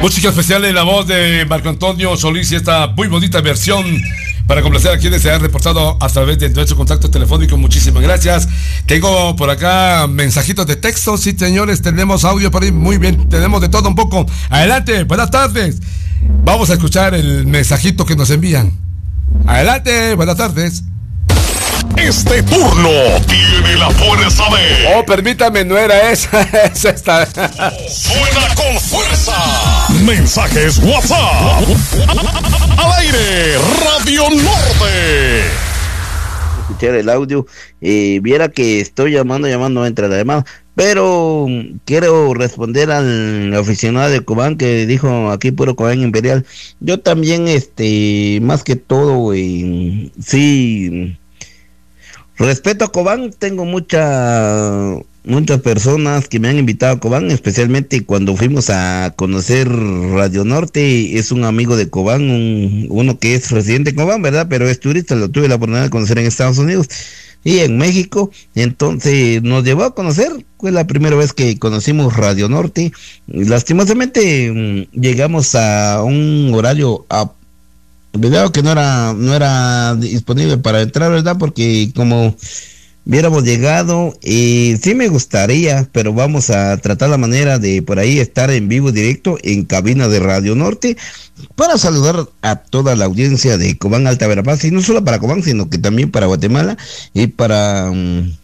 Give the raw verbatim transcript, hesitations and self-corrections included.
Música especial en la voz de Marco Antonio Solís y esta muy bonita versión para complacer a quienes se han reportado a través de nuestro contacto telefónico. Muchísimas gracias. Tengo por acá mensajitos de texto. Sí, señores, tenemos audio por ahí. Muy bien, tenemos de todo un poco. Adelante, buenas tardes. Vamos a escuchar el mensajito que nos envían. Adelante, buenas tardes. Este turno tiene la fuerza de... Oh, permítame, no era esa. Es esta. Suena con fuerza. Mensajes WhatsApp. Al aire, Radio Norte. Escuchar el audio. Eh, viera que estoy llamando, llamando, no entra la llamada. Pero quiero responder al aficionado de Cobán que dijo aquí puro Cobán Imperial. Yo también, este, más que todo, eh, sí... respeto a Cobán, tengo mucha, muchas personas que me han invitado a Cobán, especialmente cuando fuimos a conocer Radio Norte. Es un amigo de Cobán, un, uno que es residente en Cobán, ¿verdad? Pero es turista, lo tuve la oportunidad de conocer en Estados Unidos y en México. Entonces nos llevó a conocer, fue la primera vez que conocimos Radio Norte. Lastimosamente llegamos a un horario a video que no era no era disponible para entrar, ¿verdad? Porque como hubiéramos llegado, y sí me gustaría, pero vamos a tratar la manera de por ahí estar en vivo directo en cabina de Radio Norte para saludar a toda la audiencia de Cobán, Alta Verapaz, y no solo para Cobán, sino que también para Guatemala y para um,